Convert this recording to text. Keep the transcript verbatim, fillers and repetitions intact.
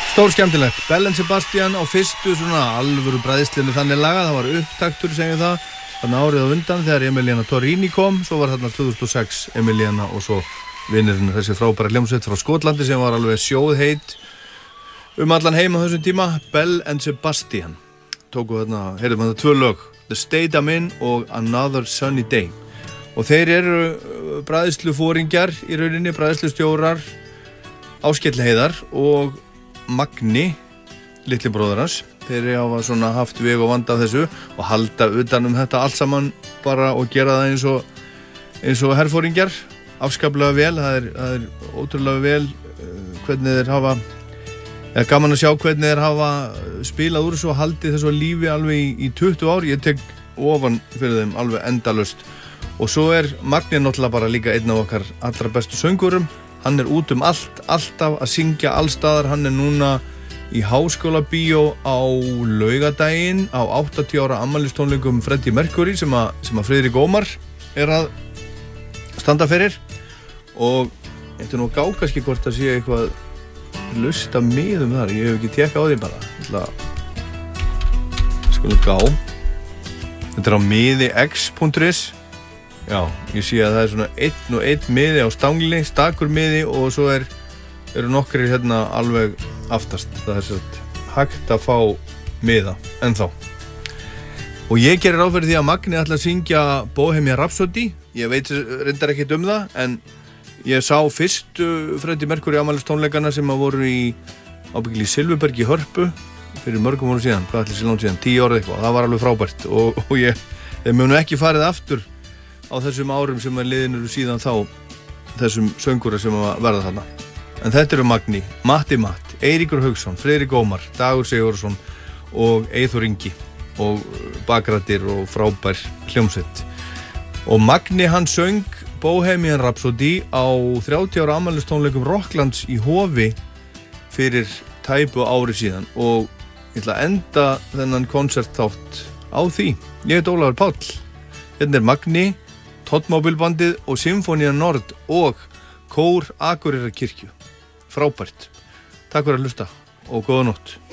Stór skemmtilegt. Bell and Sebastian á fyrstu svona alvöru bræðslunni þannig laga. Það var upptaktur, segjum það. Þannig árið á undan þegar Emiliana Torrini kom. Svo var þarna tvö þúsund og sex Emiliana og svo vinnurinn þessi frábæra hljómsveit frá Skotlandi sem var alveg sjóðheit um allan heim á þessum tíma. Bell and Sebastian. Tóku þarna, heyrðum þarna tvö lög. The State I'm In og Another Sunny Day. Og þeir eru bræðslufóringjar í rauninni, bræðslustjórar Áskell Heiðar og Magni, litli bróðir hans. Þeir hafa svona haft veg og vanda af þessu og halda utan um þetta allt saman bara og gera það eins og, eins og herfóringjar. Afskaplega vel, það er, það er ótrúlega vel uh, hvernig þeir hafa, eða gaman að sjá hvernig þeir hafa spilað úr þessu og haldið þessu lífi alveg í, í tuttugu ár. Ég tek ofan fyrir þeim alveg endalaust. Og svo er Magni náttúrulega bara líka einn af okkar allra bestu söngurum. Hann er út um allt, alltaf að syngja allstaðar. Hann er núna í Háskólabíó á laugardaginn á áttatíu ára afmælistónleikum Freddie Mercury sem að, sem að Friðrik Ómar er að standa fyrir. Og ég ætti nú að gá kannski hvort það sé eitthvað laust af miðum þar. Ég hef ekki tekað á því bara. Ég ætla að skulum gá. Þetta er á miði x punktur is. Já, ég sé að það er svona einn og einn miði á stangli, stakur miði og svo er, eru nokkrir hérna alveg aftast. Það er svona hægt að fá miða ennþá. Og ég gerir ráð fyrir því að Magni ætla að syngja Bohemian Rhapsody. Ég veit reyndar ekkert um það, en ég sá fyrstu Freddie Mercury afmælistónleikana sem að voru í ábyggilega í Silfurbergi í Hörpu fyrir mörgum árum síðan. Hvað ætli sé langt síðan? Tíu árið eitthvað. Það var alveg frábært og, og ég, ég mun ekki farið aftur á þessum árum sem að liðin eru síðan þá þessum söngura sem að verða þarna. En þetta eru Magni, Matti Matt, Eiríkur Hauksson, Friðrik Ómar, Dagur Sigurðsson og Eyþór Ingi og bakrættir og frábær hljómsveit. Og Magni hann söng Bohemian Rhapsody á þrjátíu ára afmælistónleikum Rocklands í Hofi fyrir tæpu ári síðan og ég ætla að enda þennan konsertþátt á því. Ég heit Ólafur Páll. Hérna er Magni, Toddmobilbandið og Sinfonía Nord og Kór Akureyrarkirkju. Frábært. Takk fyrir að hlusta og góða nótt.